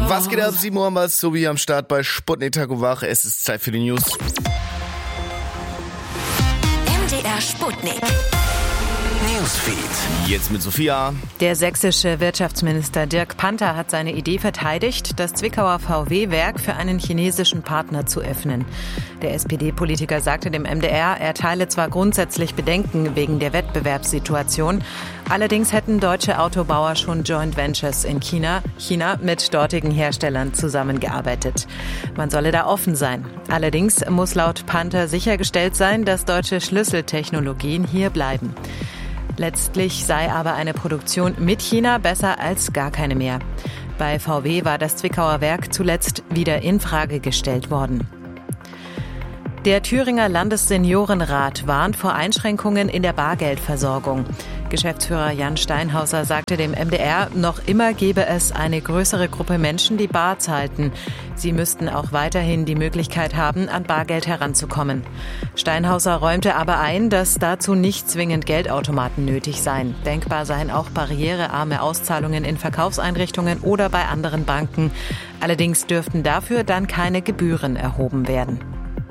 Was geht ab, 7 Uhr haben wir es, so wie am Start bei Sputnik Tag und Wach. Es ist Zeit für die News. MDR Sputnik. Newsfeed. Jetzt mit Sophia. Der sächsische Wirtschaftsminister Dirk Panther hat seine Idee verteidigt, das Zwickauer VW-Werk für einen chinesischen Partner zu öffnen. Der SPD-Politiker sagte dem MDR, er teile zwar grundsätzlich Bedenken wegen der Wettbewerbssituation, allerdings hätten deutsche Autobauer schon Joint Ventures in China mit dortigen Herstellern zusammengearbeitet. Man solle da offen sein. Allerdings muss laut Panther sichergestellt sein, dass deutsche Schlüsseltechnologien hier bleiben. Letztlich sei aber eine Produktion mit China besser als gar keine mehr. Bei VW war das Zwickauer Werk zuletzt wieder in Frage gestellt worden. Der Thüringer Landesseniorenrat warnt vor Einschränkungen in der Bargeldversorgung. Geschäftsführer Jan Steinhauser sagte dem MDR, noch immer gebe es eine größere Gruppe Menschen, die bar zahlten. Sie müssten auch weiterhin die Möglichkeit haben, an Bargeld heranzukommen. Steinhauser räumte aber ein, dass dazu nicht zwingend Geldautomaten nötig seien. Denkbar seien auch barrierearme Auszahlungen in Verkaufseinrichtungen oder bei anderen Banken. Allerdings dürften dafür dann keine Gebühren erhoben werden.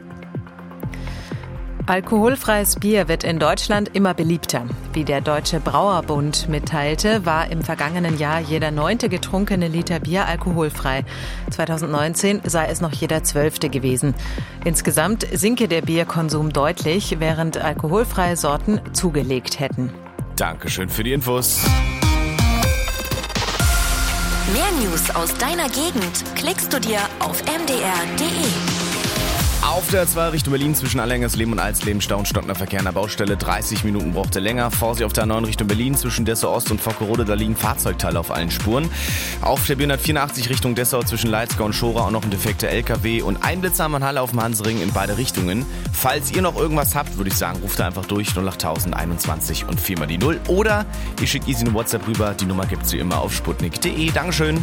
Alkoholfreies Bier wird in Deutschland immer beliebter. Wie der Deutsche Brauerbund mitteilte, war im vergangenen Jahr jeder 9. getrunkene Liter Bier alkoholfrei. 2019 sei es noch jeder 12. gewesen. Insgesamt sinke der Bierkonsum deutlich, während alkoholfreie Sorten zugelegt hätten. Dankeschön für die Infos. Mehr News aus deiner Gegend klickst du dir auf mdr.de. Auf der 2 Richtung Berlin zwischen Allengersleben und Alsleben Stau und stockender Verkehr an der Baustelle. 30 Minuten brauchte länger. Vorsicht auf der 9 Richtung Berlin zwischen Dessau Ost und Fockerode. Da liegen Fahrzeugteile auf allen Spuren. Auf der B184 Richtung Dessau zwischen Leitzgau und Schora auch noch ein defekter LKW. Und ein Blitzer am Halle auf dem Hansring in beide Richtungen. Falls ihr noch irgendwas habt, würde ich sagen, ruft da einfach durch 08021 und 4 mal die 0. Oder ihr schickt easy eine WhatsApp rüber. Die Nummer gibt's wie immer auf sputnik.de. Dankeschön.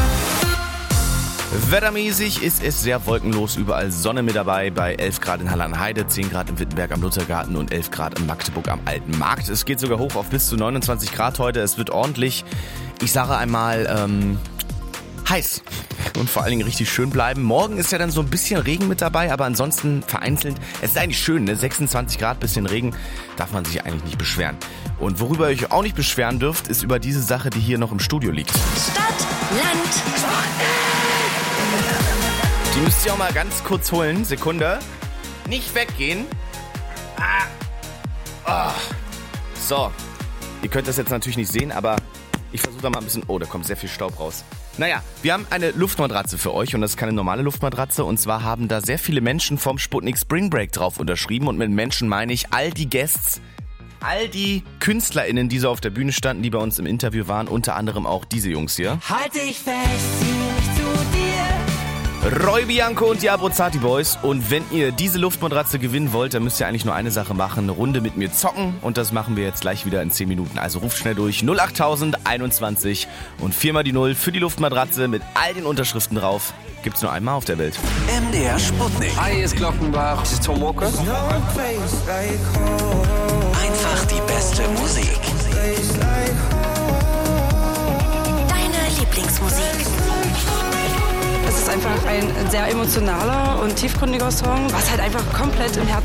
Wettermäßig ist es sehr wolkenlos, überall Sonne mit dabei, bei 11 Grad in Halle an Heide, 10 Grad in Wittenberg am Luthergarten und 11 Grad in Magdeburg am Alten Markt. Es geht sogar hoch auf bis zu 29 Grad heute, es wird ordentlich, ich sage einmal, heiß und vor allen Dingen richtig schön bleiben. Morgen ist ja dann so ein bisschen Regen mit dabei, aber ansonsten vereinzelt, es ist eigentlich schön, ne? 26 Grad, bisschen Regen, darf man sich eigentlich nicht beschweren. Und worüber ihr euch auch nicht beschweren dürft, ist über diese Sache, die hier noch im Studio liegt. Stadt, Land, Sputnik. Die müsst ihr auch mal ganz kurz holen. Sekunde. Nicht weggehen. So. Ihr könnt das jetzt natürlich nicht sehen, aber ich versuche da mal ein bisschen... Oh, da kommt sehr viel Staub raus. Naja, wir haben eine Luftmatratze für euch und das ist keine normale Luftmatratze. Und zwar haben da sehr viele Menschen vom Sputnik Spring Break drauf unterschrieben. Und mit Menschen meine ich all die Guests, all die KünstlerInnen, die so auf der Bühne standen, die bei uns im Interview waren. Unter anderem auch diese Jungs hier. Halt dich fest, zieh mich zu dir. Roy Bianco und die Abruzzati Boys. Und wenn ihr diese Luftmatratze gewinnen wollt, dann müsst ihr eigentlich nur eine Sache machen. Eine Runde mit mir zocken. Und das machen wir jetzt gleich wieder in 10 Minuten. Also ruft schnell durch 08021 und 4 mal die 0 für die Luftmatratze mit all den Unterschriften drauf. Gibt's nur einmal auf der Welt. MDR Sputnik. Hi, hier ist Glockenbach. Das ist Tom Walker. Einfach die beste Musik. Deine Lieblingsmusik. Es ist einfach ein sehr emotionaler und tiefgründiger Song, was halt einfach komplett im Herzen